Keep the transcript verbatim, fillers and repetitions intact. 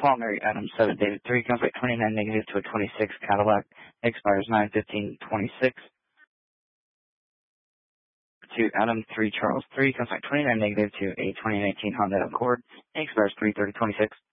Paul Mary Adam seven David three comes back twenty-nine negative to a twenty-six Cadillac, expires nine fifteen twenty-six. To Adam three Charles three comes back twenty-nine negative to a twenty nineteen Honda Accord, expires three thirty twenty-six.